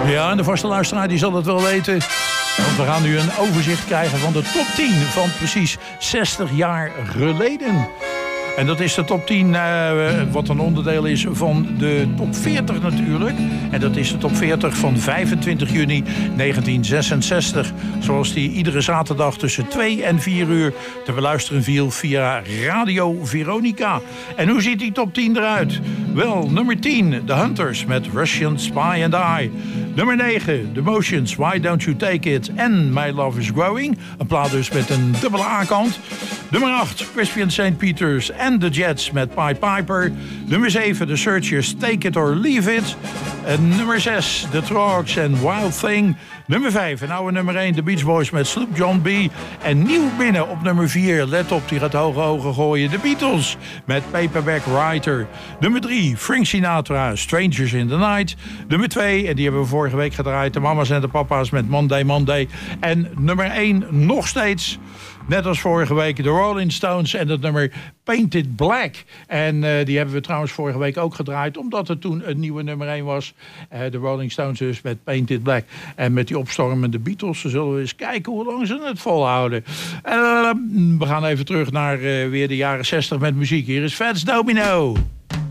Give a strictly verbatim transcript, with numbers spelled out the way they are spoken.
Ja, en de vaste luisteraar die zal het wel weten. Want we gaan nu een overzicht krijgen van de top tien van precies zestig jaar geleden. En dat is de top tien, uh, wat een onderdeel is van de top veertig natuurlijk. En dat is de top veertig van vijfentwintig juni negentien zesenzestig. Zoals die iedere zaterdag tussen twee en vier uur te beluisteren viel via Radio Veronica. En hoe ziet die top tien eruit? Wel, nummer tien, The Hunters met Russian Spy and I. Nummer negen, The Motions, Why Don't You Take It en My Love Is Growing. Een plaat dus met een dubbele A-kant. Nummer acht, Crispian Saint Peters en The Jets met Pied Piper. Nummer zeven, The Searchers, Take It or Leave It. En nummer zes, The Trogs en Wild Thing. Nummer vijf, en oude nummer één, The Beach Boys met Sloop John B. En nieuw binnen op nummer vier, let op, die gaat hoge ogen gooien, The Beatles met Paperback Writer. Nummer drie, Frank Sinatra, Strangers in the Night. Nummer twee, en die hebben we vorige week gedraaid, de mama's en de papa's met Monday Monday. En nummer één, nog steeds, net als vorige week, de Rolling Stones en het nummer Painted Black. En uh, die hebben we trouwens vorige week ook gedraaid, omdat het toen een nieuwe nummer één was. Uh, de Rolling Stones dus met Painted Black. En met die opstormende Beatles, dan zullen we eens kijken hoe lang ze het volhouden. En uh, we gaan even terug naar uh, weer de jaren zestig met muziek. Hier is Fats Domino.